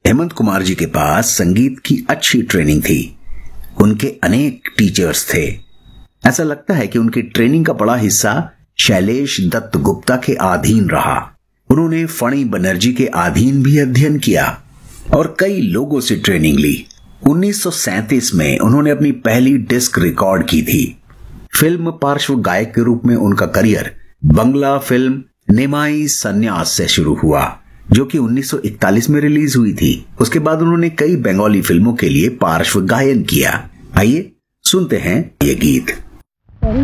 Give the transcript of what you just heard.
हेमंत कुमार जी के पास संगीत की अच्छी ट्रेनिंग थी। उनके अनेक टीचर्स थे। ऐसा लगता है कि उनकी ट्रेनिंग का बड़ा हिस्सा शैलेश दत्त गुप्ता के अधीन रहा। उन्होंने फणी बनर्जी के अधीन भी अध्ययन किया और कई लोगों से ट्रेनिंग ली। 1937 में उन्होंने अपनी पहली डिस्क रिकॉर्ड की थी। फिल्म पार्श्व गायक के रूप में उनका करियर बंगला फिल्म निमाई सन्यास से शुरू हुआ, जो कि 1941 में रिलीज हुई थी। उसके बाद उन्होंने कई बंगाली फिल्मों के लिए पार्श्व गायन किया। आइए सुनते हैं ये गीत।